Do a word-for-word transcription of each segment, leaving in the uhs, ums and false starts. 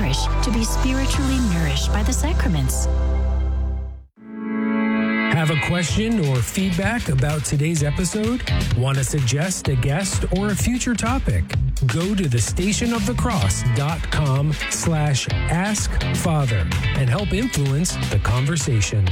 parish to be spiritually nourished by the sacraments. Have a question or feedback about today's episode? Want to suggest a guest or a future topic? Go to the stationofthecross.com slash ask father and help influence the conversation.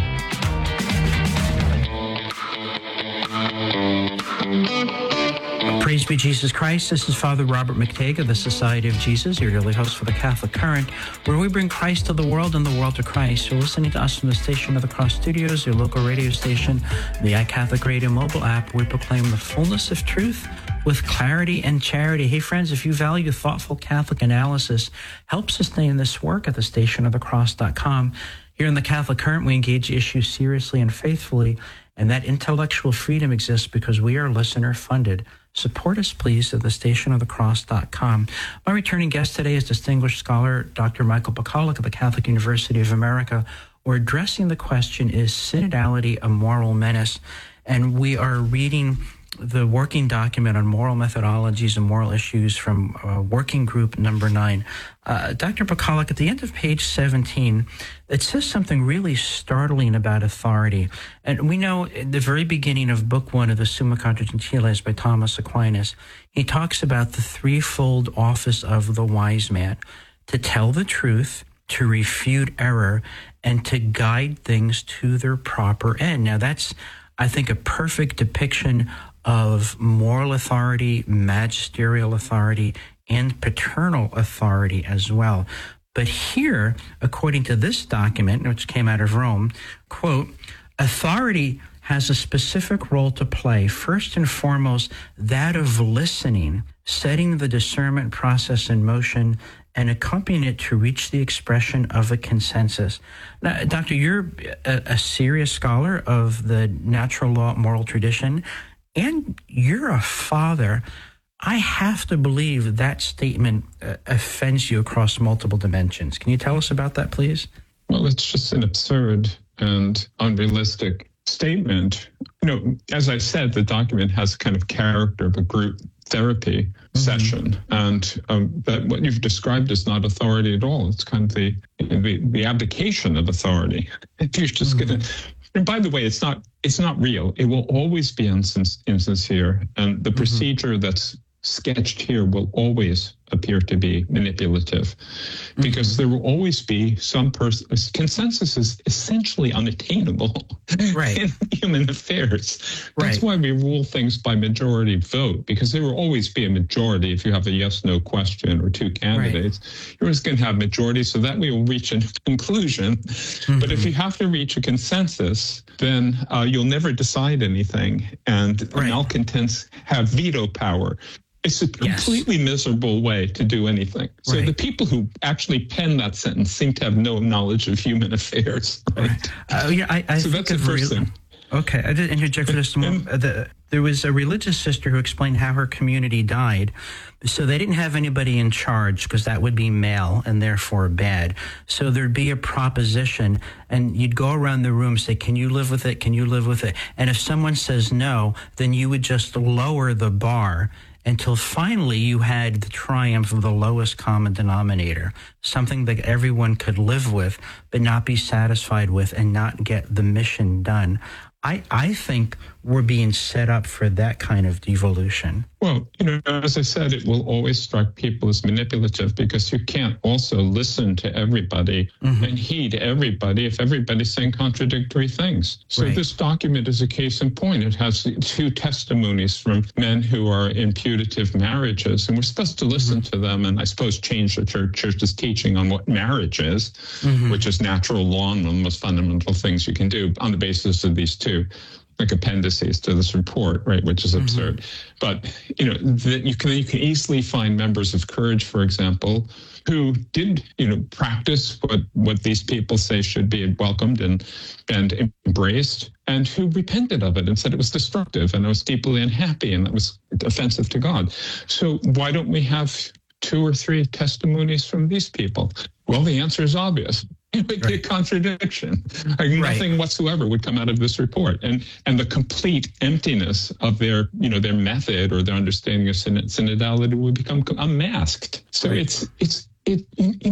Praise be Jesus Christ. This is Father Robert McTague of the Society of Jesus, your daily host for the Catholic Current, where we bring Christ to the world and the world to Christ. You're listening to us from the Station of the Cross Studios, your local radio station, the iCatholic Radio mobile app. We proclaim the fullness of truth with clarity and charity. Hey, friends, if you value thoughtful Catholic analysis, help sustain this work at the station of the cross dot com. Here in the Catholic Current, we engage issues seriously and faithfully, and that intellectual freedom exists because we are listener-funded. Support us, please, at the station of the cross dot com. My returning guest today is distinguished scholar Doctor Michael Pacolic of the Catholic University of America. We're addressing the question, is synodality a moral menace? And we are reading the working document on moral methodologies and moral issues from uh, working group number nine. Uh, Doctor Pacolic, at the end of page seventeen, it says something really startling about authority. And we know at the very beginning of book one of the Summa Contra Gentiles by Thomas Aquinas, he talks about the threefold office of the wise man: to tell the truth, to refute error, and to guide things to their proper end. Now that's, I think, a perfect depiction of moral authority, magisterial authority, and paternal authority as well. But here, according to this document, which came out of Rome, quote, authority has a specific role to play, first and foremost, that of listening, setting the discernment process in motion, and accompanying it to reach the expression of a consensus. Now, Doctor, you're a, a serious scholar of the natural law moral tradition, and you're a father. I have to believe that statement uh, offends you across multiple dimensions. Can you tell us about that, please? Well, it's just an absurd and unrealistic statement. You know, as I said, the document has kind of character of a group therapy mm-hmm. session, and um, that what you've described is not authority at all. It's kind of the the, the abdication of authority. If you're just mm-hmm. going to, and by the way, it's not it's not real. It will always be insin- insincere, and the mm-hmm. procedure that's sketched here will always appear to be manipulative, because mm-hmm. there will always be some person. Consensus is essentially unattainable right. in human affairs. That's right. why we rule things by majority vote, because there will always be a majority. If you have a yes/no question or two candidates, right. you're just going to have majority, so that we will reach a conclusion. Mm-hmm. But if you have to reach a consensus, then uh, you'll never decide anything, and right. malcontents have veto power. It's a completely yes. miserable way to do anything. So right. the people who actually pen that sentence seem to have no knowledge of human affairs. Right? Right. Uh, yeah, I, I so think that's the first real- thing. Okay, I did interject for just a moment. The, there was a religious sister who explained how her community died. So they didn't have anybody in charge, because that would be male and therefore bad. So there'd be a proposition, and you'd go around the room and say, can you live with it? Can you live with it? And if someone says no, then you would just lower the bar until finally you had the triumph of the lowest common denominator, something that everyone could live with but not be satisfied with and not get the mission done. I, I think we're being set up for that kind of devolution. Well, you know, as I said, it will always strike people as manipulative, because you can't also listen to everybody mm-hmm. and heed everybody if everybody's saying contradictory things. So right. this document is a case in point. It has two testimonies from men who are in putative marriages, and we're supposed to listen mm-hmm. to them and I suppose change the church, church's teaching on what marriage is, mm-hmm. which is natural law and one of the most fundamental things you can do on the basis of these two like appendices to this report, right, which is absurd. Mm-hmm. But, you know, that you can you can easily find members of Courage, for example, who did, you know, practice what, what these people say should be welcomed and and embraced, and who repented of it and said it was destructive and it was deeply unhappy and it was offensive to God. So why don't we have two or three testimonies from these people? Well, the answer is obvious. It would be a contradiction. Like right. Nothing whatsoever would come out of this report, and and the complete emptiness of their, you know, their method or their understanding of synodality would become unmasked. So right. it's it's it.